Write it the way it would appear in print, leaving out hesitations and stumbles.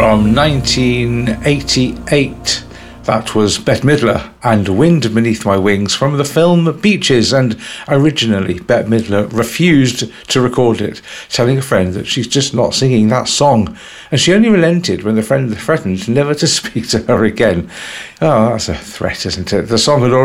from 1988. That was Bette Midler and Wind Beneath My Wings from the film Beaches, and originally Bette Midler refused to record it, telling a friend that she's just not singing that song, and she only relented when the friend threatened never to speak to her again. Oh, that's a threat, isn't it? The song had